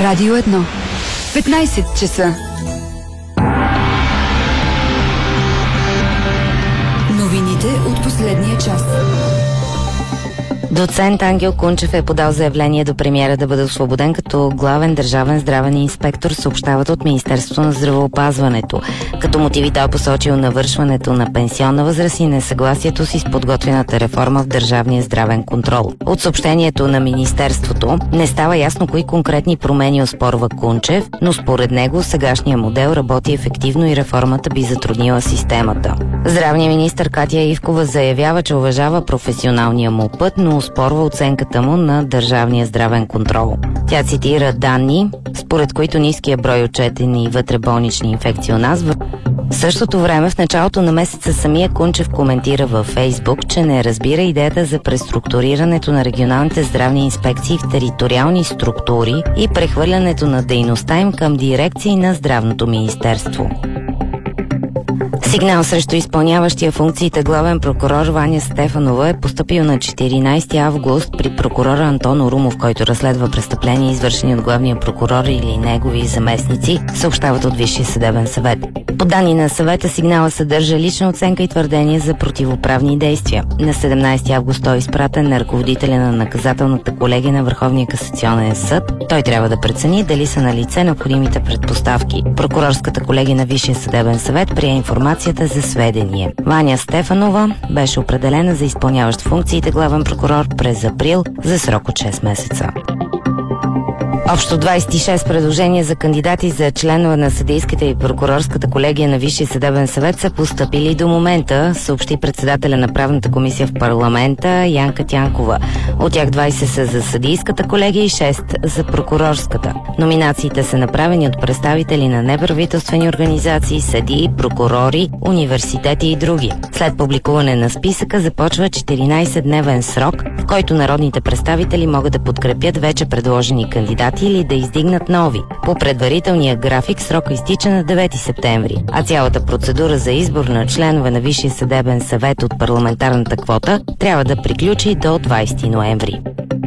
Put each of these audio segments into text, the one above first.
Радио 1. 15 часа. Новините от последния час. Доцент Ангел Кунчев е подал заявление до премиера да бъде освободен като главен държавен здравен инспектор, съобщават от Министерството на здравеопазването. Като мотиви той посочил навършването на пенсионна възраст и несъгласието си с подготвената реформа в държавния здравен контрол. От съобщението на Министерството не става ясно кои конкретни промени оспорва Кунчев, но според него сегашния модел работи ефективно и реформата би затруднила системата. Здравният министър Катя Ивкова заявява, че уважава професионалния му път, но оспорва оценката му на държавния здравен контрол. Тя цитира данни, според които ниския брой отчетени вътреболнични инфекции у нас. В същото време в началото на месеца самия Кунчев коментира във Фейсбук, че не разбира идеята за преструктурирането на регионалните здравни инспекции в териториални структури и прехвърлянето на дейността им към дирекции на Здравното министерство. Сигнал срещу изпълняващия функциите главен прокурор Ваня Стефанова е постъпил на 14 август при прокурора Антон Орумов, който разследва престъпления, извършени от главния прокурор или негови заместници, съобщават от Висшия съдебен съвет. По данни на съвета, сигнала съдържа лична оценка и твърдения за противоправни действия. На 17 август той е изпратен на ръководителя на наказателната колегия на Върховния касационен съд. Той трябва да прецени дали са на лице необходимите предпоставки. Прокурорската колегия на Висшия съдебен съвет прие информацията за сведение. Ваня Стефанова беше определена за изпълняващ функциите главен прокурор през април за срок от 6 месеца. Общо 26 предложения за кандидати за членове на съдийската и прокурорската колегия на Висшия съдебен съвет са постъпили до момента, съобщи председателя на правната комисия в парламента Янка Тянкова. От тях 20 са за съдийската колегия и 6 за прокурорската. Номинациите са направени от представители на неправителствени организации, съдии, прокурори, университети и други. След публикуване на списъка започва 14-дневен срок, в който народните представители могат да подкрепят вече предложени кандидати или да издигнат нови. По предварителния график срока изтича на 9 септември, а цялата процедура за избор на членове на Висшия съдебен съвет от парламентарната квота трябва да приключи до 20 ноември.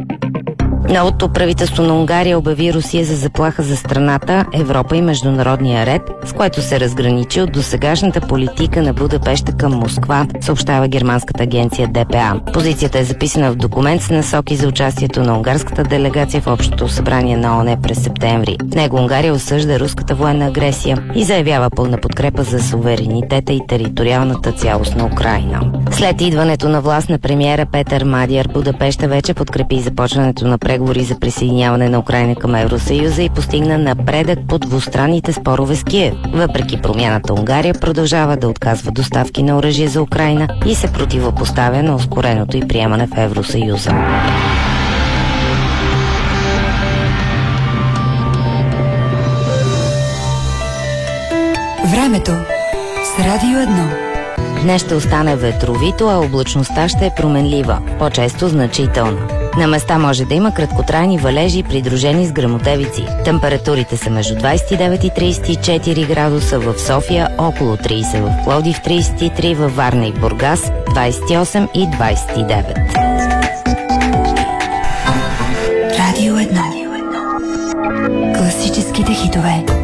Новото правителство на Унгария обяви Русия за заплаха за страната, Европа и международния ред, с което се разграничи от досегашната политика на Будапеща към Москва, съобщава германската агенция ДПА. Позицията е записана в документ с насоки за участието на унгарската делегация в Общото събрание на ООН през септември. В него Унгария осъжда руската военна агресия и заявява пълна подкрепа за суверенитета и териториалната цялост на Украйна. След идването на власт на премиера Петър Мадияр, Будапеща вече подкрепи започването на преговори за присъединяване на Украйна към Евросъюза и постигна напредък по двустранните спорове с Киев. Въпреки промяната, Унгария продължава да отказва доставки на оръжие за Украйна и се противопоставя на ускореното й приемане в Евросъюза. Времето с Радио 1. Днес ще остане ветровито, а облачността ще е променлива, по-често значителна. На места може да има краткотрайни валежи, придружени с гръмотевици. Температурите са между 29 и 34 градуса в София, около 30 в Пловдив, 33 във Варна и Бургас, 28 и 29. Радио 1. Класическите хитове.